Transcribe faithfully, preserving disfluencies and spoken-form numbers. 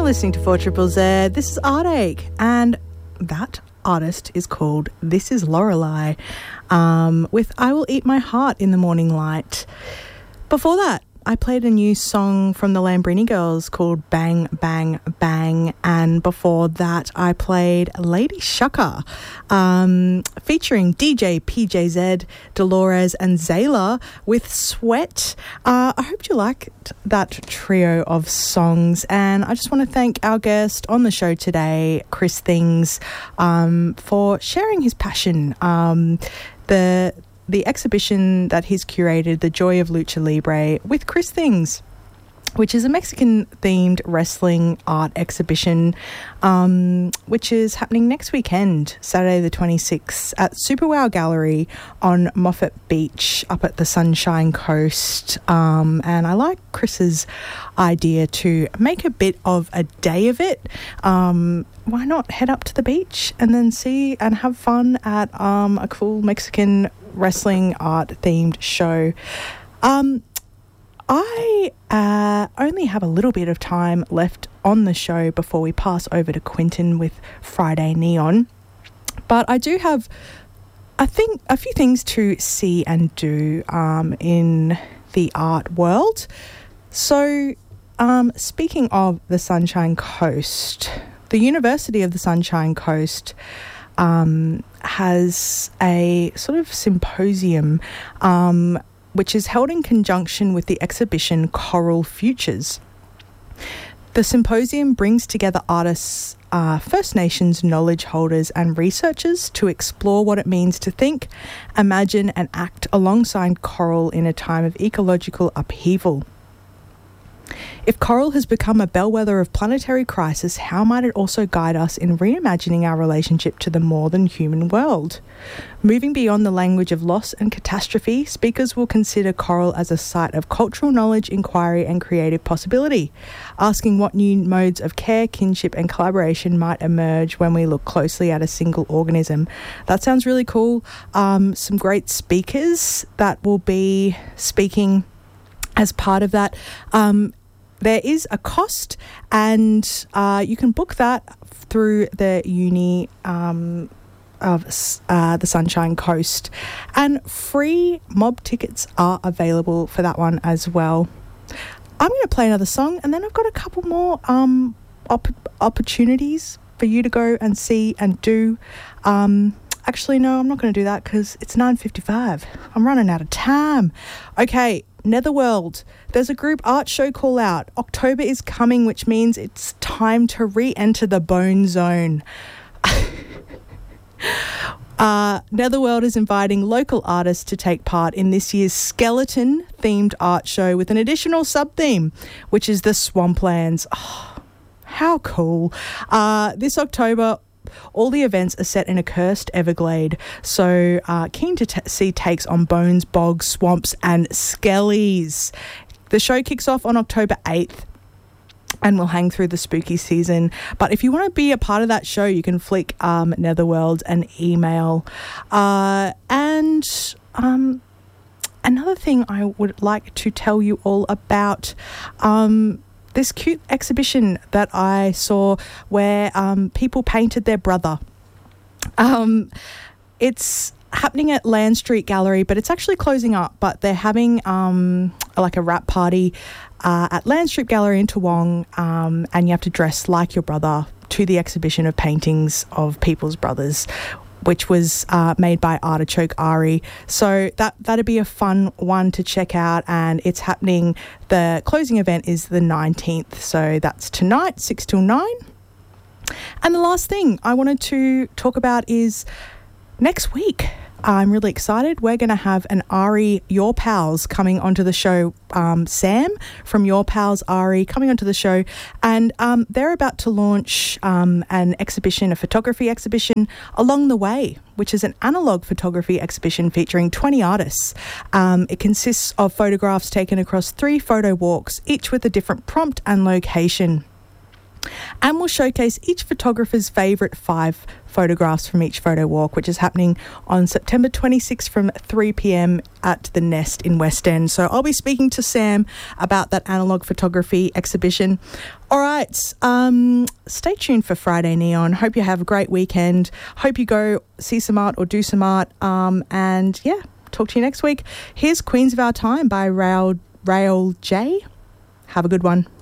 listening to four Triple Z. This is Artache, and that artist is called This Is Lorelei, um, with I Will Eat My Heart in the Morning Light. Before that, I played a new song from the Lambrini Girls called Bang, Bang, Bang. And before that, I played Lady Shaka, um, featuring D J P J Z, Dolores and Zayla with Sweat. Uh, I hope you liked that trio of songs. And I just want to thank our guest on the show today, Chris Things, um, for sharing his passion. Um, the... The exhibition that he's curated, The Joy of Lucha Libre, with Chris Things, which is a Mexican-themed wrestling art exhibition, um, which is happening next weekend, Saturday the twenty-sixth, at Super Wow Gallery on Moffat Beach up at the Sunshine Coast. Um, and I like Chris's idea to make a bit of a day of it. Um, why not head up to the beach and then see and have fun at um, a cool Mexican wrestling art themed show. Um, I uh, only have a little bit of time left on the show before we pass over to Quinton with Friday Neon, but I do have I think a few things to see and do um, in the art world. So um, speaking of the Sunshine Coast, the University of the Sunshine Coast um, has a sort of symposium um, which is held in conjunction with the exhibition Coral Futures. The symposium brings together artists, uh, First Nations knowledge holders and researchers to explore what it means to think, imagine and act alongside coral in a time of ecological upheaval. If coral has become a bellwether of planetary crisis, how might it also guide us in reimagining our relationship to the more than human world? Moving beyond the language of loss and catastrophe, speakers will consider coral as a site of cultural knowledge, inquiry and creative possibility, asking what new modes of care, kinship and collaboration might emerge when we look closely at a single organism. That sounds really cool. Um, some great speakers that will be speaking as part of that. Um, there is a cost, and uh, you can book that through the uni um, of uh, the Sunshine Coast, and free mob tickets are available for that one as well. I'm going to play another song, and then I've got a couple more um, op- opportunities for you to go and see and do. Um, actually, no, I'm not going to do that because it's nine fifty-five. I'm running out of time. Okay. Netherworld, there's a group art show call out. October is coming, which means it's time to re-enter the bone zone. uh, Netherworld is inviting local artists to take part in this year's skeleton-themed art show with an additional sub-theme, which is the Swamplands. Oh, how cool. Uh, this October, all the events are set in a cursed Everglade, so uh, keen to t- see takes on bones, bogs, swamps and skellies. The show kicks off on October eighth and will hang through the spooky season. But if you want to be a part of that show, you can flick um, Netherworld an email. Uh, and um, another thing I would like to tell you all about... Um, this cute exhibition that I saw where um, people painted their brother. Um, it's happening at Land Street Gallery, but it's actually closing up, but they're having um, like a wrap party uh, at Land Street Gallery in Toowong, um, and you have to dress like your brother to the exhibition of paintings of people's brothers, which was uh, made by Artichoke Ari. So that, that'd be a fun one to check out, and it's happening, the closing event is the nineteenth, so that's tonight, six till nine. And the last thing I wanted to talk about is next week. I'm really excited. We're going to have an Ari Your Pals coming onto the show. Um, Sam from Your Pals Ari coming onto the show, and um, they're about to launch um, an exhibition, a photography exhibition, Along the Way, which is an analogue photography exhibition featuring twenty artists. Um, it consists of photographs taken across three photo walks, each with a different prompt and location. And we'll showcase each photographer's favourite five photographs from each photo walk, which is happening on September twenty-sixth from three p.m. at the Nest in West End. So I'll be speaking to Sam about that analogue photography exhibition. All right, um, stay tuned for Friday Neon. Hope you have a great weekend. Hope you go see some art or do some art. Um, and yeah, talk to you next week. Here's Queens of Our Time by Rail, Rail J. Have a good one.